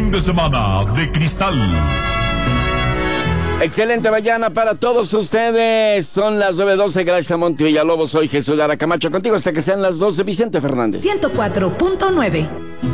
fin de semana de cristal. Excelente mañana para todos ustedes. Son las 9:12. Gracias a Monte Villalobos. Soy Jesús Lara Camacho. Contigo hasta que sean las 12. Vicente Fernández. 104.9.